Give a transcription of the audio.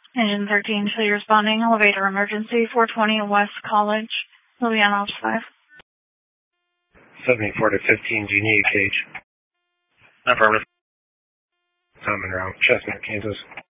Engine 13 to the responding elevator emergency, 420 West College, Louisiana, Office 5. 74 to 15, do you need a cage? Affirmative. Common route, Chestnut, Kansas.